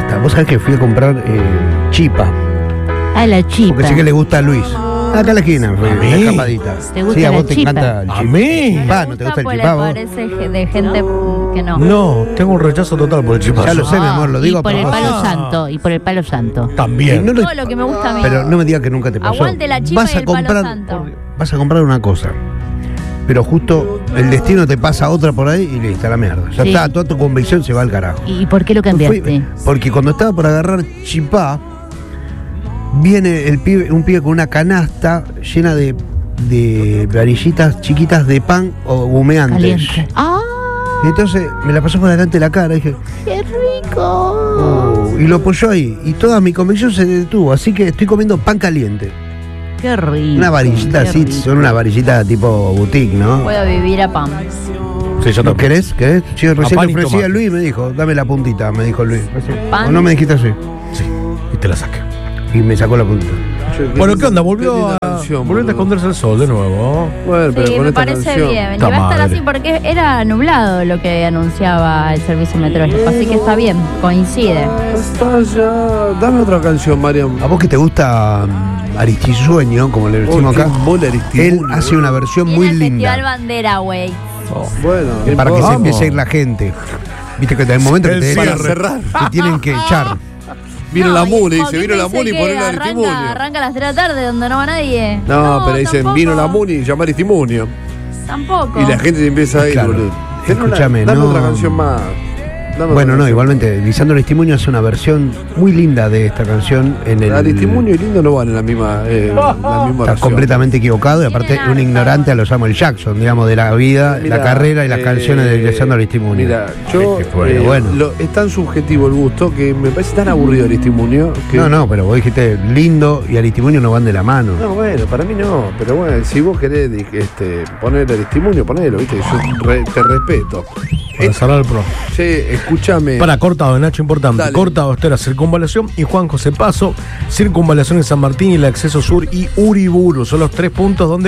Basta. Vos sabés que fui a comprar chipa. Ah, la chipa. Porque sé que le gusta a Luis. Acá en la esquina, fue una escapadita. ¿Te gusta sí, a la vos te chipa? encanta el chipa. ¿A mí? Pa, ¿no te gusta el Pues chipá, le vos? parece de gente que no. No, tengo un rechazo total por el chipazo. Ya lo sé, mi amor, lo digo y por el propósito. palo santo, y por el palo santo. También. No lo- Todo lo que me gusta a mí. Pero no me digas que nunca te pasó. Aguante la chipa y el palo santo. Vas a comprar una cosa, pero justo el destino te pasa otra por ahí y listo, a la mierda. Ya Sí. está, toda tu convicción se va al carajo. ¿Y por qué lo cambiaste? Porque cuando estaba por agarrar chipá, viene un pibe con una canasta llena de varillitas chiquitas de pan o humeantes. Caliente. ¡Ah! Y entonces me la pasó por delante de la cara y dije, ¡Qué rico! y lo apoyó ahí. Y toda mi convicción se detuvo. Así que estoy comiendo pan caliente. ¡Qué rico! Una varillita qué así, rico. son una varillita tipo boutique, ¿no? Puedo vivir a pan. Sí, yo ¿Lo también. querés? Yo recién pan le y ofrecí tomate. a Luis y me dijo, dame la puntita, me dijo Luis. Pan. ¿O no me dijiste así? Sí, y te la saqué. Y me sacó la puntita. Bueno, ¿qué onda? Volvió linda a canción, volvió a boludo. esconderse el sol de nuevo. Bueno, pero Sí, con me esta parece canción. bien. Y Está va a estar madre. así porque era nublado lo que anunciaba el servicio meteorológico. Así que está bien, coincide. Está ya. Dame otra canción, Mariam. A vos que te gusta Aristisueño, como le decimos acá, él hace una versión Viene muy el linda. Festival Bandera, güey. Bueno, Para que se Vamos. empiece a ir la gente. Viste que hay momentos que El te cierre. te tienen que echar. vino la y muli, dice, Joaquín vino la dice muli y que poner el arranca, testimonio. arranca a las 3 de la tarde donde no va nadie. No, pero dicen, tampoco. vino la muli y llamar testimonio. Tampoco. Y la gente se empieza a ir, Claro. boludo. Escúchame, Dame no. otra canción más. Dame Bueno, otra no, canción. igualmente, Lisandro Aristimuño hace una versión muy linda de esta canción en el. Aristimuño y lindo no van en la misma Está oración. completamente equivocado y aparte Tienen un harta. ignorante a los Samuel Jackson, digamos, de la vida, Mirá, la carrera y las canciones de Lisandro Aristimuño. Mira, yo Bueno. es tan subjetivo el gusto que me parece tan aburrido Aristimuño que No, pero vos dijiste lindo y Aristimuño no van de la mano. No, bueno, para mí no, pero bueno, si vos querés poner Aristimuño, ponelo, viste, yo te respeto. Para cerrar el pro. Che, escúchame. Para cortado, Nacho, importante. Dale. Cortado, esta era Circunvalación y Juan José Paso. Circunvalación en San Martín y el acceso sur y Uriburu. Son los 3 puntos donde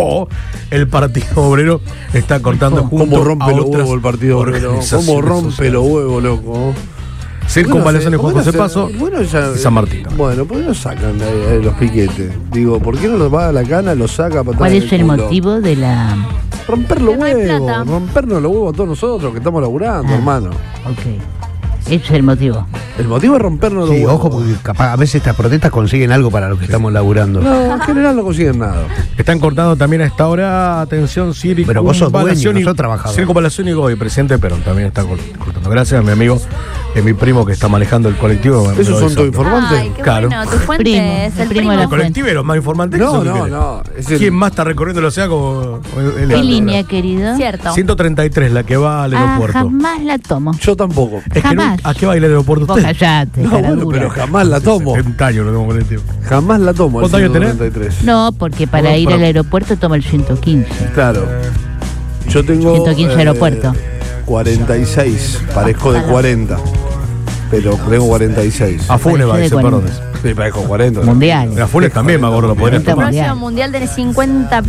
el Partido Obrero, está cortando junto ¿Cómo rompe a los otras huevos el partido obrero? organizaciones ¿Cómo rompe sociales. los huevos, loco? Circunvalación y Juan Bueno, José Paso bueno, ya- y San Martín también. Bueno, ¿por qué no sacan de ahí los piquetes? Digo, ¿por qué no los va a la cana, los saca para ¿Cuál atrás es del el culo? motivo de la...? Romper los Que no hay huevos, plata. rompernos los huevos a todos nosotros que estamos laburando, hermano. Ok. Ese es el motivo. El motivo es rompernos los Sí, huevos. ojo, porque capaz a veces estas protestas consiguen algo para los que estamos laburando. No, en general no consiguen nada. Están cortando también a esta hora, atención, Pero vos sos dueño, Circunvalación no sos trabajador. Circunvalación y Goy, presidente Perón también está cortando. Gracias a mi amigo, mi primo que está manejando el colectivo. me ¿Esos lo son hizo. todos informantes? Ay, qué Claro. bueno. Tu fuente Primo, es el el primo primo. de la ¿El colectivo los más informantes? No, ¿Eso qué no, querés? no. Es el- ¿Quién más está recorriendo el océano como él? ¿Qué línea, querido? Cierto. 133, la que va al aeropuerto. Jamás la tomo. Yo tampoco. Es que jamás. ¿a qué va a ir al aeropuerto Vos usted? callate, No, cara bueno, dura. pero jamás la tomo. 70 años lo tengo colectivo. Jamás la tomo. el ¿Cuántos años tenés? 133. No, porque para ir al aeropuerto tomo el 115. Claro. Yo tengo. 115 aeropuerto. 46. Parezco de 40. Pero tengo 46. A Funes va, Parece de dice, 40. perdón. Sí, parezco 40. Mundial. A Funes también, me acuerdo, lo podría El Mundial. tomar. próximo mundial tenés 50.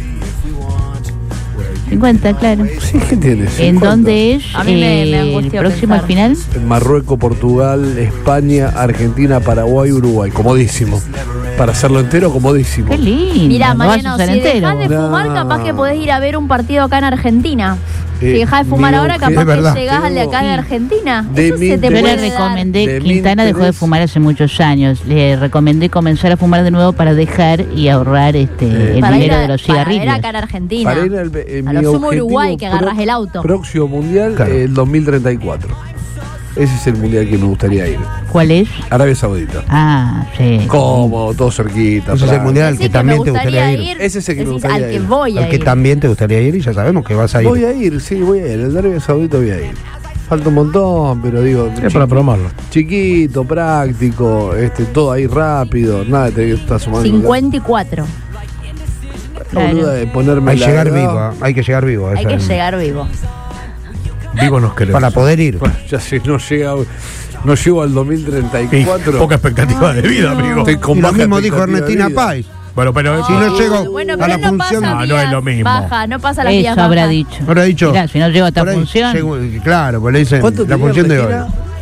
50, claro. Sí, ¿qué tienes? ¿En dónde es A mí me el angustia próximo al pensar. final? En Marruecos, Portugal, España, Argentina, Paraguay, Uruguay. Comodísimo. Para hacerlo entero, comodísimo. Qué lindo. Mira, no vas a Mariano, usar si entero. dejás de vos. fumar, No. capaz que podés ir a ver un partido acá en Argentina. Si Eh, dejás de fumar mi ahora, mujer- capaz Es verdad. que llegás al de acá de Tengo- Argentina. De Eso mi se te Yo interés. le puede dar. recomendé, De mi Quintana dejó de interés. fumar hace muchos años. Le recomendé comenzar a fumar de nuevo para dejar y ahorrar el Para ir dinero a- de los para ver cigarrillos. acá en Argentina. Para ir al, A mi lo sumo objetivo Uruguay, que agarrás el auto. Próximo mundial, Claro. el 2034. Ese es el mundial que me gustaría ir. ¿Cuál es? Arabia Saudita. Ah, sí. Cómodo, todo cerquita. Ese es el atrás. mundial al Decís que me también te gustaría ir. Ese es el que me decís, gustaría al que ir. voy a Al que ir. también te gustaría ir y ya sabemos que vas a ir. Voy a ir, sí, voy a ir. El de Arabia Saudita voy a ir. Falta un montón, pero digo, Es para programarlo. chiquito, práctico, todo ahí rápido, nada de tener que estar sumando. 54. La boluda de ponerme Hay que la llegar edad. vivo, hay que llegar vivo. Hay esa que es- llegar vivo. Vivo nos queremos. Para poder ir. Bueno, ya sé, no llego al Y 2034. poca expectativa de vida, amigo. Estoy con Y lo baja mismo dijo expectativa de Ernestina vida. Páez. Bueno, pero Si no llego Bueno, a pero la no función. pasa no vías es lo mismo. baja, no pasa las vías Eso habrá bajas. dicho. Habrá dicho. Mirá, si no llego a esta por ahí, función. claro, pues le dicen ¿Cuánto la tenía función de hoy. Ernestina?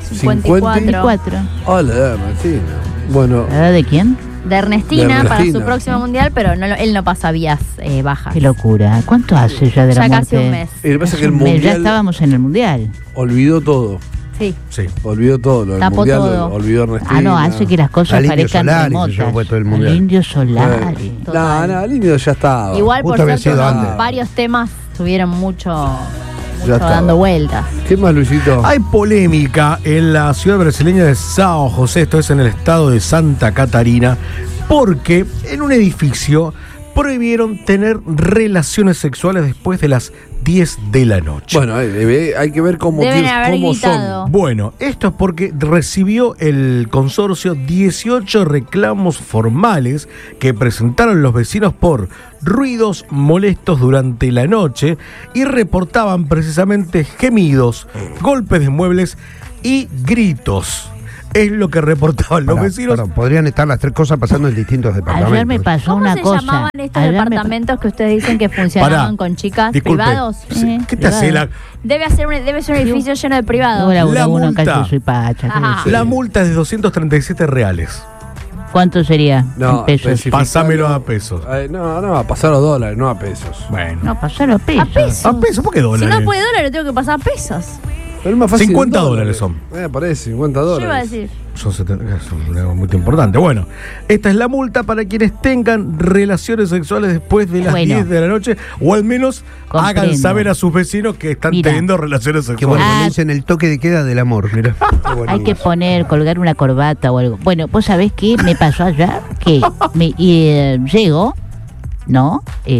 54. 4. Hola, de Ernestina. Bueno, ¿La edad de quién? De Ernestina, De Ernestina. para su próximo mundial, pero él no pasa vías bajas. Qué locura. ¿Cuánto hace ya de la Ya muerte? casi un mes. y lo que pasa es que el Un mes, ya mundial estábamos en el mundial. olvidó todo. Sí. Sí. Olvidó todo. Lo del Tapó mundial todo. olvidó Ernestina. Ah, no, hace que las cosas Al Indio parezcan Solari se remotas. llevó puesto el mundial. Al Indio Solari. No, el Indio ya estaba. Igual por Justo había suerte sido ¿no? antes. varios temas tuvieron mucho estaba. dando vueltas. ¿Qué más, Luisito? Hay polémica en la ciudad brasileña de São José, esto es en el estado de Santa Catarina, porque en un edificio prohibieron tener relaciones sexuales después de las 10 de la noche. Bueno, hay que ver cómo, Deben haber cómo gritado. son. Bueno, esto es porque recibió el consorcio 18 reclamos formales que presentaron los vecinos por ruidos molestos durante la noche y reportaban precisamente gemidos, golpes de muebles y gritos. Es lo que reportaban los Pará, vecinos. perdón, podrían estar las tres cosas pasando en distintos departamentos. Ayer me pasó ¿Cómo una se cosa. llamaban estos Ayer me pa- departamentos que ustedes dicen que funcionaban Pará, con chicas disculpe. privados? Sí, ¿qué te hace la...? Debe ser un edificio lleno de privados. Yo laburo La uno en multa. Calle Suipacha. ¿qué Ajá. decís? La multa es de 237 reales. ¿Cuánto sería No, en pesos? especificalo. Pásamelo a pesos. No, a pasar a dólares, no a pesos. Bueno. No, pasar a pesos. A pesos. ¿A pesos? ¿Por qué Si dólares? no puede dólares, tengo que pasar a pesos. Pero es más fácil 50 en dólares son. Parece, 50 Yo dólares. iba a decir. Son 70, es algo muy importante. Bueno, esta es la multa para quienes tengan relaciones sexuales después de las Bueno. 10 de la noche, o al menos hagan Comprendo. saber a sus vecinos que están Mira. teniendo relaciones Qué bueno, sexuales. le dicen el toque de queda del amor, mirá. Qué bueno Hay que eso. colgar una corbata o algo. Bueno, vos sabés qué me pasó ayer, que llego, ¿no?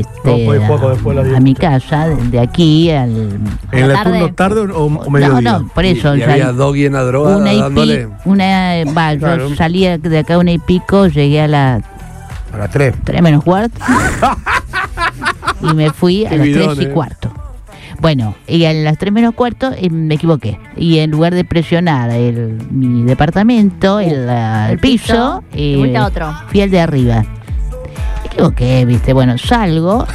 A mi casa, de aquí al... ¿En la tarde. turno tarde o mediodía? No, por eso. Y había salí- dos guienas drogadas una y dándole. yo Claro. salía de acá una y pico, llegué a las A las 3. 3 menos cuarto y me fui a Qué las bidón, 3 y cuarto. Bueno, y a las 3 menos cuarto me equivoqué. Y en lugar de presionar mi departamento, el piso, te fuiste a otro. fui al de arriba. Me equivoqué, viste. Bueno, salgo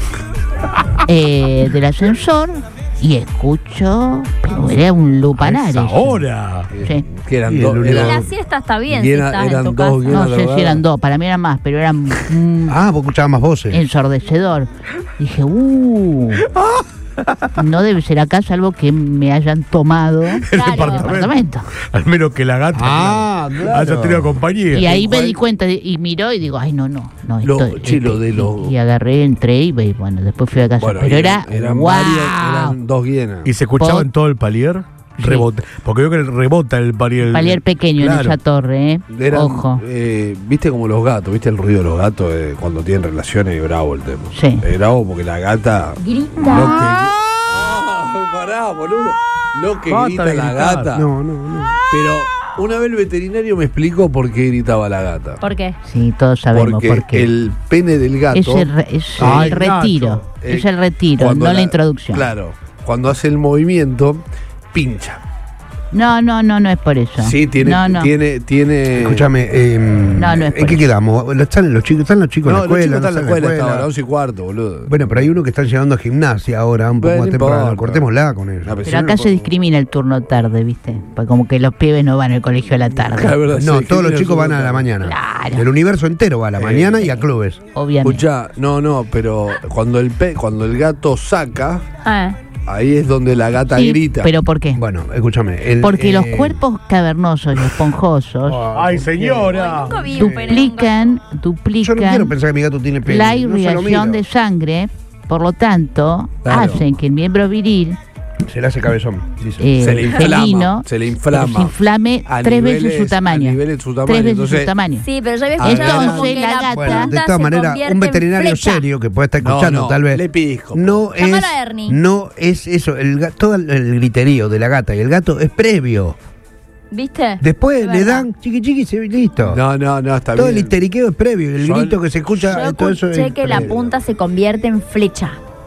del ascensor y escucho, pero era un lupanar. eso. Ahora. Sí. Que eran Y el dos. único- Y la Eran, siesta está bien Guiena- si estás eran en tu dos casa. guienas. No Una sé si drogada. eran dos, para mí eran más, pero eran Ah, vos escuchabas más voces. ensordecedor. Dije, no debe ser acá salvo que me hayan tomado el Claro. departamento. Al menos que la gata claro. haya tenido compañía. Y ahí me di cuenta y miró y digo, ay, no. Lo de los- Y agarré, entré y bueno, después fui a casa. bueno, pero y era, eran wow. varias, eran dos guienas. ¿Y se escuchaba Pod- en todo el palier? Sí. Rebota. Porque veo que rebota el palier. Palier pequeño Claro. en esa torre, Eran, ojo. viste como los gatos, viste el ruido de los gatos cuando tienen relaciones, es bravo el tema. Sí. Es bravo porque la gata. Grita. Pará, boludo. Lo que Basta grita de la gritar. gata. No, no, no. Pero una vez el veterinario me explicó por qué gritaba la gata. ¿Por qué? Sí, todos sabemos Porque por qué. el pene del gato. Es Ay, el retiro. Nacho. Es el retiro, cuando no la introducción. Claro, cuando hace el movimiento, pincha. No es por eso. Sí, tiene. No. tiene Escúchame, No, no es ¿en por qué eso. quedamos? ¿Están los chicos en la No, los chicos escuela? están en la ¿No escuela, están estaba a las 11 y cuarto, boludo. Bueno, pero hay uno que están llegando a gimnasia ahora, un poco Bueno, más no temprano. importa. Cortémosla con eso. No, Pero acá se discrimina el turno tarde, ¿viste? Pues como que los pibes no van al colegio a la La tarde, verdad, No, sí, todos los genera chicos su van a la nota. mañana. Claro. El universo entero va a la mañana y a clubes. obviamente. Escuchá, no, pero cuando el gato saca, Ah, ahí es donde la gata Sí, grita. ¿pero por qué? Bueno, escúchame. Porque los cuerpos cavernosos y esponjosos ¡Ay, señora! nunca vi un pene duplican Yo no quiero pensar que mi gato tiene pene. la no se lo irrigación miro. de sangre, por lo tanto, Claro. hacen que el miembro viril Se le hace cabezón, dice. Se le inflama, felino, se le inflama. se inflame A 3 veces niveles- su tamaño. a niveles de su tamaño. 3 veces Entonces, su tamaño. Sí, pero yo había Ah, escuchado entonces como que la gata- Bueno, de punta todas se maneras, convierte un en veterinario flecha. serio que pueda estar escuchando, tal vez. Le pisco. No es, Llámalo a Ernie. no es eso. Todo el griterío de la gata y el gato es previo. ¿Viste? Después Es le verdad. dan chiqui y se listo. No, está Todo bien. el histeriqueo es previo. El Son- grito que se escucha, Yo todo eso escuché es que la previo. punta se convierte en flecha.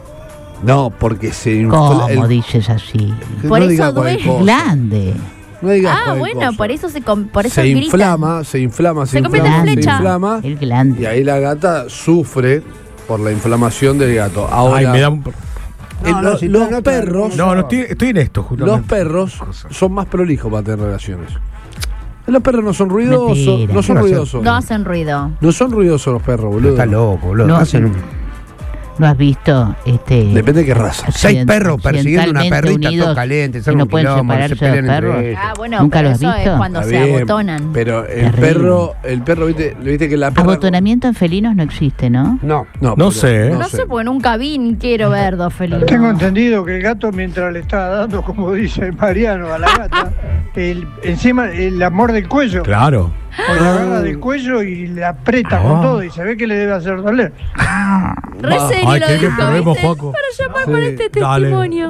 No, porque se ¿Cómo infla- dices así? que Por no eso diga cualquier duele. cosa. Grande. No digas Ah, cualquier bueno, cosa. por eso por eso se gritan. inflama, Se convierte en flecha. se inflama. El glande. Y ahí la gata sufre por la inflamación del gato. Ahora, Ay, me da un... Los perros. No, estoy en esto, justamente. Los perros son más prolijos para tener relaciones. Los perros no son ruidosos. Mentira. No son ruidosos. No hacen ruido. No son ruidosos los perros, boludo. Está loco, boludo. No. Hacen ¿No has visto? Depende de qué raza. 6 perros persiguiendo una perrita, todo caliente, y no pueden separarse de los perros. Bueno, ¿Nunca pero lo has eso visto? es cuando Está se bien, agotonan. Pero el perro, viste que la perra. Abotonamiento en felinos no existe, ¿no? No sé. No sé, porque nunca vi ni quiero ver dos felinos. Tengo entendido que el gato, mientras le está dando, como dice Mariano, a la gata, encima la morde el cuello. Claro. O la agarra del cuello y le aprieta con todo y se ve que le debe hacer doler. Re serio Ay, lo qué dijo, problema, ¿viste? Juaco. Para llamar por este Dale. testimonio.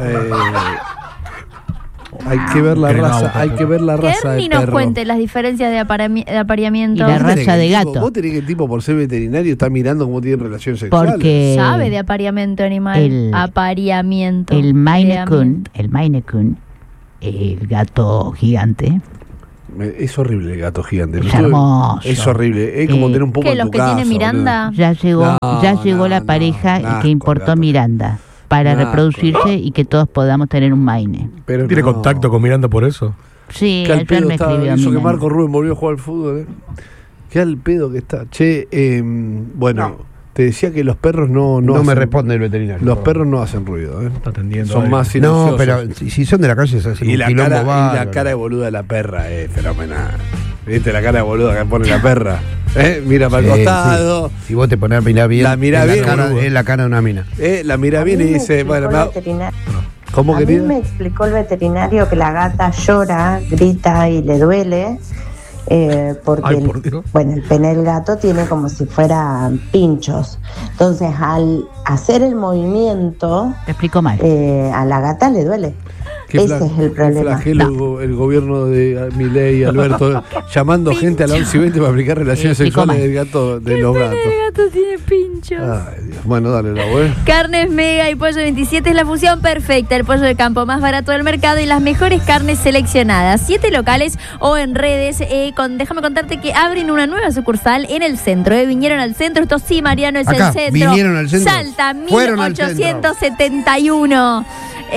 Hay que ver la raza. Hay que ver la Que raza Ernie de nos perro. cuente las diferencias de apareamiento. Y la raza de gato. Vos tenés que el tipo, por ser veterinario, está mirando cómo tienen relaciones sexuales. Porque Sabe de apareamiento animal. Apareamiento. el Maine Coon, el gato gigante, Es horrible el gato gigante. es hermoso. Es horrible. Es como tener un poco ¿Qué, en los tu que casa, tiene Miranda? Ya llegó la pareja asco, que importó gato. Miranda para Asco, reproducirse y que todos podamos tener un Maine. Pero ¿Tiene contacto con Miranda por eso? Sí, Qué al ayer pedo me está. escribió Hizo que Miranda. Marco Rubén volvió a jugar al fútbol. Qué al pedo que está. Che, te decía que los perros no No hacen- me responde el veterinario. Los perros no hacen ruido. Está atendiendo. Son ahí. más silenciosos. No, pero si son de la calle, se hace Y un la, quilombo cara, y la bárbaro. cara de boluda de la perra es fenomenal. ¿Viste la cara de boluda que pone la perra? Mira para el Sí, costado. sí. Si vos te pones a mirar bien, La mirá es bien, cara, boludo. es la cara de una mina. La mira bien y dice, bueno, ¿cómo A mí querida? me explicó el veterinario que la gata llora, grita y le duele porque Ay, por Dios. el pene del gato tiene como si fuera pinchos. Entonces, al hacer el movimiento, Te explico mal. a la gata le duele. Ese es el problema. Flagelo el gobierno de Milei y Alberto llamando gente a la 11:20 para aplicar relaciones explico sexuales mal. del gato, de los gatos. El gato tiene pinchos. Ay, Dios. Bueno, dale la web. Carnes Mega y Pollo 27 es la fusión perfecta. El pollo de campo más barato del mercado y las mejores carnes seleccionadas. 7 locales o en redes. Déjame contarte que abren una nueva sucursal en el centro. Vinieron al centro. Esto sí, Mariano, es Acá, el centro. vinieron al centro. Salta, Fueron al centro. 1871.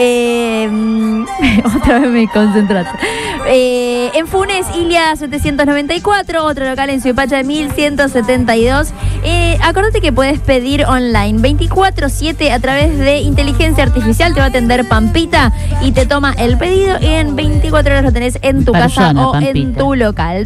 Otra vez me concentraste. En Funes, Ilia 794, otro local en Suipacha 1172. Acordate que puedes pedir online 24/7 a través de inteligencia artificial. Te va a atender Pampita y te toma el pedido y en 24 horas lo tenés en tu casa o Pampita. en tu local.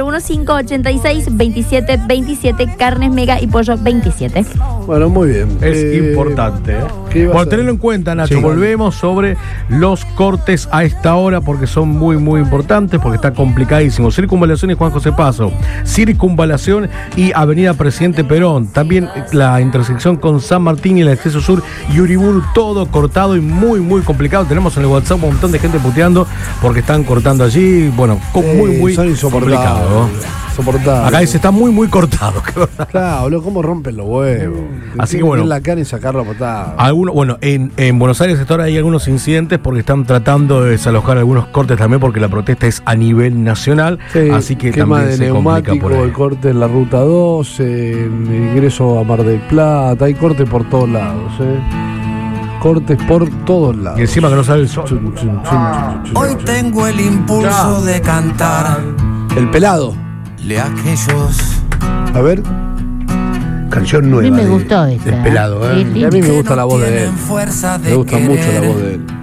341-586-2727, Carnes Mega y Pollo 27. Bueno, muy bien. Es importante. ¿qué ibas Bueno, a- tenerlo en cuenta, Nacho. Sí. Volvemos sobre los cortes a esta hora porque son muy, muy importantes, porque está complicadísimo. Circunvalación y Juan José Paso. Circunvalación y Avenida Presidente Perón. También la intersección con San Martín y el acceso sur y Uriburu, todo cortado y muy, muy complicado. Tenemos en el WhatsApp un montón de gente puteando porque están cortando allí. Bueno, muy son insoportables. complicado. Insoportables. Acá dice, está muy, muy cortado. Claro, boludo, cómo rompen los huevos. Así que Tienen bueno. la cara y sacarlo a patada. En Buenos Aires hasta ahora hay algunos incidentes porque están tratando de desalojar algunos cortes también porque la protesta es a nivel nacional. Sí, así que quema también de se complica neumático, por ahí. el corte en la ruta 2, el ingreso a Mar del Plata, hay cortes por todos lados, cortes por todos lados. Y encima que no sale el sol. Chun, chun, chun, chun, chun, Hoy chun. tengo el impulso de cantar El pelado. de aquellos A ver, Canción A nueva. mí me gustó esta. del pelado, Qué y a mí lindo. me gusta la voz de él. tienen fuerza de Me gusta mucho la querer. voz de él.